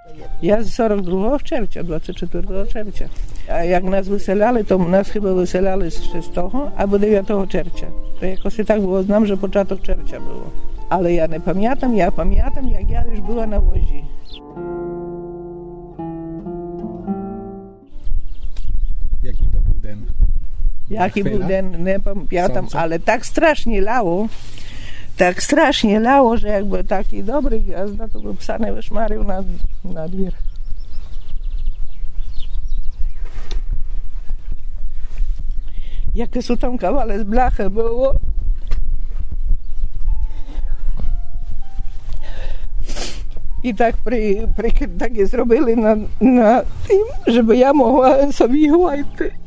Я з 42 червня, 24 червня. А як нас виселяли, то нас хіба виселяли з 6 або 9 червня. То якось і так було, знам, що початок червня було. Але я не пам'ятам, я пам'ятам, як я вже була на вожі. Який to był den? Jaki był den, nie pamiętam, ale tak strasznie lało, że jakby taki dobry gwiazda, to by psa nie wyszmarił na dwór. Jakie są tam kawale z blachy było. I tak takie zrobili na tym, żeby ja mogła sobie łajty.